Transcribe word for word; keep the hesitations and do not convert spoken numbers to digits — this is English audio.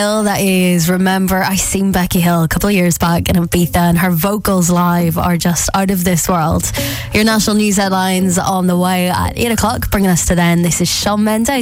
That is Remember. I seen Becky Hill a couple of years back in Ibiza, and her vocals live are just out of this world. Your national news headlines on the way at eight o'clock, bringing us to then. This is Shawn Mendes.